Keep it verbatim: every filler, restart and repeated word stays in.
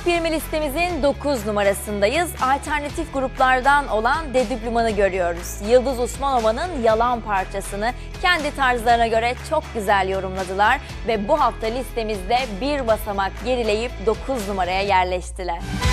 Top yirmi listemizin dokuz numarasındayız. Alternatif gruplardan olan Dedüblüman'ı görüyoruz. Yıldız Usmanova'nın Yalan parçasını kendi tarzlarına göre çok güzel yorumladılar ve bu hafta listemizde bir basamak gerileyip dokuz numaraya yerleştiler.